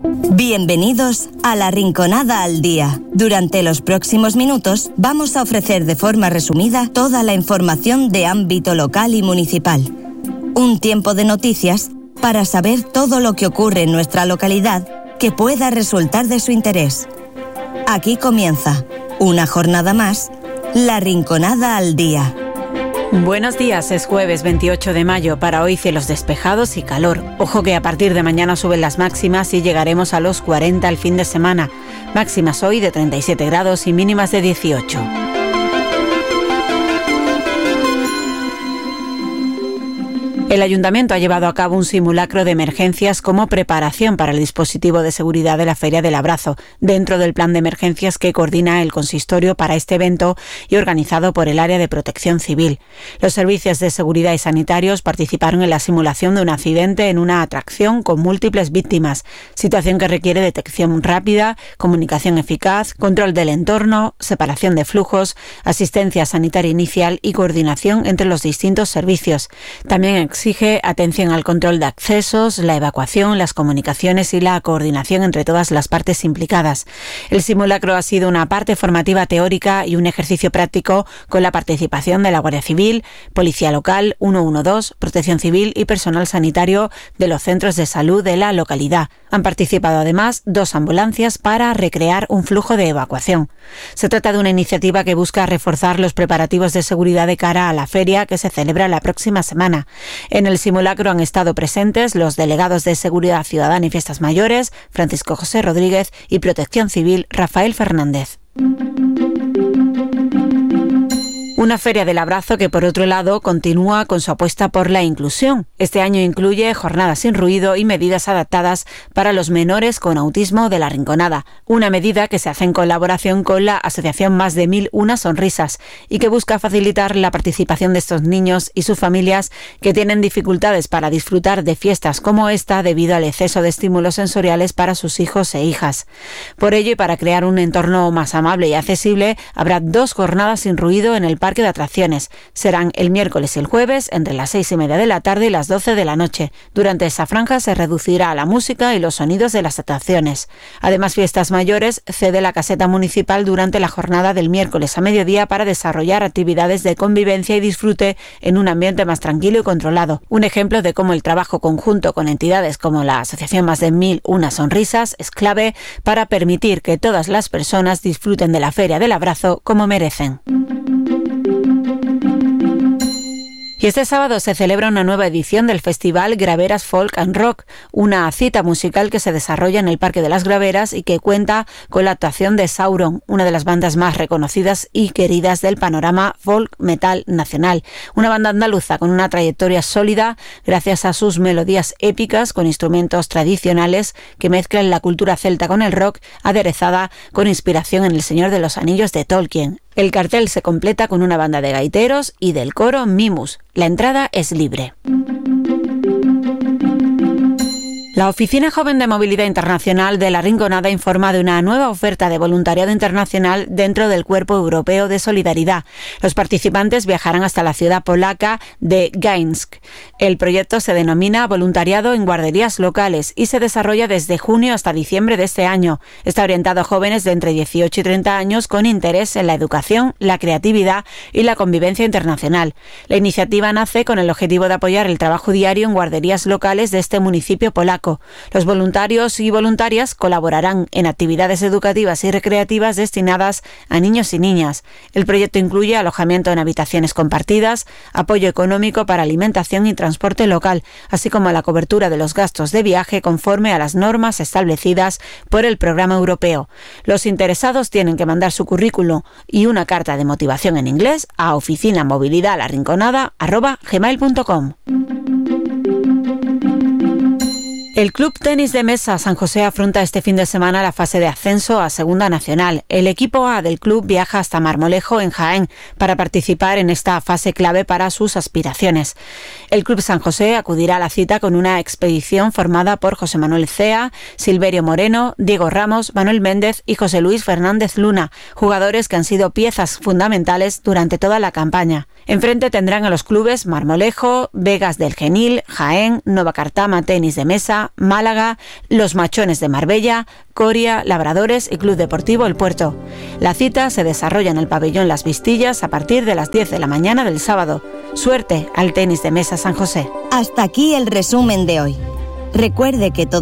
Bienvenidos a La Rinconada al Día. Durante los próximos minutos vamos a ofrecer de forma resumida toda la información de ámbito local y municipal. Un tiempo de noticias para saber todo lo que ocurre en nuestra localidad que pueda resultar de su interés. Aquí comienza, una jornada más, La Rinconada al Día. Buenos días, es jueves 28 de mayo. Para hoy cielos despejados y calor. Ojo que a partir de mañana suben las máximas y llegaremos a los 40 el fin de semana. Máximas hoy de 37 grados y mínimas de 18. El Ayuntamiento ha llevado a cabo un simulacro de emergencias como preparación para el dispositivo de seguridad de la Feria del Abrazo, dentro del plan de emergencias que coordina el consistorio para este evento y organizado por el Área de Protección Civil. Los servicios de seguridad y sanitarios participaron en la simulación de un accidente en una atracción con múltiples víctimas, situación que requiere detección rápida, comunicación eficaz, control del entorno, separación de flujos, asistencia sanitaria inicial y coordinación entre los distintos servicios. También exige atención al control de accesos, la evacuación, las comunicaciones y la coordinación entre todas las partes implicadas. El simulacro ha sido una parte formativa teórica y un ejercicio práctico con la participación de la Guardia Civil, Policía Local, 112, Protección Civil y personal sanitario de los centros de salud de la localidad. Han participado además 2 ambulancias para recrear un flujo de evacuación. Se trata de una iniciativa que busca reforzar los preparativos de seguridad de cara a la feria que se celebra la próxima semana. En el simulacro han estado presentes los delegados de Seguridad Ciudadana y Fiestas Mayores, Francisco José Rodríguez, y Protección Civil, Rafael Fernández. Una feria del abrazo que, por otro lado, continúa con su apuesta por la inclusión. Este año incluye jornadas sin ruido y medidas adaptadas para los menores con autismo de La Rinconada, una medida que se hace en colaboración con la asociación Más de 1001 Sonrisas y que busca facilitar la participación de estos niños y sus familias que tienen dificultades para disfrutar de fiestas como esta debido al exceso de estímulos sensoriales para sus hijos e hijas. Por ello, y para crear un entorno más amable y accesible, habrá 2 jornadas sin ruido en el parque de atracciones. Serán el miércoles y el jueves entre las 6:30 de la tarde y las 12 de la noche. Durante esa franja se reducirá la música y los sonidos de las atracciones. Además, Fiestas Mayores cede la caseta municipal durante la jornada del miércoles a mediodía para desarrollar actividades de convivencia y disfrute en un ambiente más tranquilo y controlado. Un ejemplo de cómo el trabajo conjunto con entidades como la asociación Más de 1001 Sonrisas es clave para permitir que todas las personas disfruten de la Feria del Abrazo como merecen. Y este sábado se celebra una nueva edición del Festival Graveras Folk and Rock, una cita musical que se desarrolla en el Parque de las Graveras y que cuenta con la actuación de Sauron, una de las bandas más reconocidas y queridas del panorama folk metal nacional. Una banda andaluza con una trayectoria sólida gracias a sus melodías épicas con instrumentos tradicionales que mezclan la cultura celta con el rock, aderezada con inspiración en El Señor de los Anillos de Tolkien. El cartel se completa con una banda de gaiteros y del coro Mimus. La entrada es libre. La Oficina Joven de Movilidad Internacional de La Rinconada informa de una nueva oferta de voluntariado internacional dentro del Cuerpo Europeo de Solidaridad. Los participantes viajarán hasta la ciudad polaca de Gdańsk. El proyecto se denomina Voluntariado en Guarderías Locales y se desarrolla desde junio hasta diciembre de este año. Está orientado a jóvenes de entre 18 y 30 años con interés en la educación, la creatividad y la convivencia internacional. La iniciativa nace con el objetivo de apoyar el trabajo diario en guarderías locales de este municipio polaco. Los voluntarios y voluntarias colaborarán en actividades educativas y recreativas destinadas a niños y niñas. El proyecto incluye alojamiento en habitaciones compartidas, apoyo económico para alimentación y transporte local, así como la cobertura de los gastos de viaje conforme a las normas establecidas por el programa europeo. Los interesados tienen que mandar su currículum y una carta de motivación en inglés a oficinamovilidadlarrinconada@gmail.com. El Club Tenis de Mesa San José afronta este fin de semana la fase de ascenso a Segunda Nacional. El equipo A del club viaja hasta Marmolejo, en Jaén, para participar en esta fase clave para sus aspiraciones. El Club San José acudirá a la cita con una expedición formada por José Manuel Cea, Silverio Moreno, Diego Ramos, Manuel Méndez y José Luis Fernández Luna, jugadores que han sido piezas fundamentales durante toda la campaña. Enfrente tendrán a los clubes Marmolejo, Vegas del Genil, Jaén, Nova Cartama Tenis de Mesa, Zaragoza, Málaga, Los Machones de Marbella, Coria, Labradores y Club Deportivo El Puerto. La cita se desarrolla en el pabellón Las Vistillas a partir de las 10 de la mañana del sábado. Suerte al tenis de mesa San José. Hasta aquí el resumen de hoy. Recuerde que todo